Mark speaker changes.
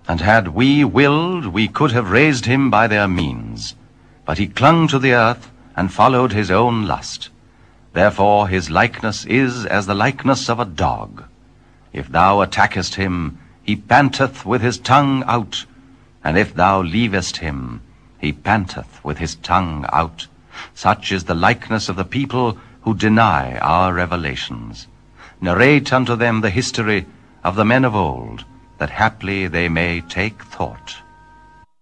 Speaker 1: And had we willed, we could have raised him by their means. But he clung to the earth and followed his own lust. Therefore his likeness is as the likeness of a dog. If thou attackest him, he panteth with his tongue out, and if thou leavest him, he panteth with his tongue out. Such is the likeness of the people who deny our revelations. Narrate unto them the history of the men of old, that haply they may take thought.